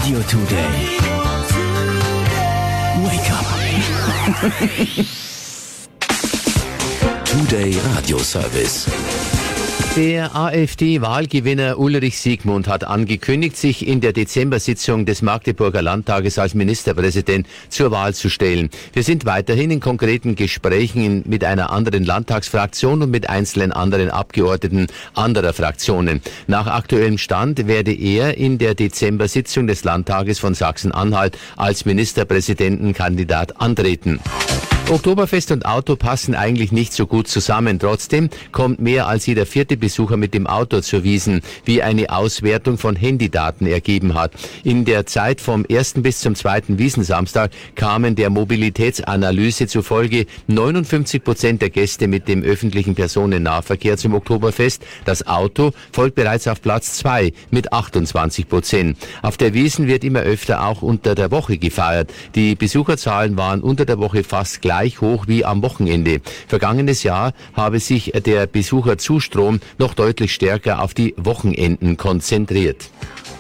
Radio Today. Wake up. Today Radio Service. Der AfD-Wahlgewinner Ulrich Siegmund hat angekündigt, sich in der Dezember-Sitzung des Magdeburger Landtages als Ministerpräsident zur Wahl zu stellen. Wir sind weiterhin in konkreten Gesprächen mit einer anderen Landtagsfraktion und mit einzelnen anderen Abgeordneten anderer Fraktionen. Nach aktuellem Stand werde er in der Dezember-Sitzung des Landtages von Sachsen-Anhalt als Ministerpräsidentenkandidat antreten. Oktoberfest und Auto passen eigentlich nicht so gut zusammen. Trotzdem kommt mehr als jeder vierte Besucher mit dem Auto zur Wiesn, wie eine Auswertung von Handydaten ergeben hat. In der Zeit vom 1. bis zum 2. Wiesnsamstag kamen der Mobilitätsanalyse zufolge 59% der Gäste mit dem öffentlichen Personennahverkehr zum Oktoberfest. Das Auto folgt bereits auf Platz 2 mit 28%. Auf der Wiesn wird immer öfter auch unter der Woche gefeiert. Die Besucherzahlen waren unter der Woche fast gleich hoch wie am Wochenende. Vergangenes Jahr habe sich der Besucherzustrom noch deutlich stärker auf die Wochenenden konzentriert.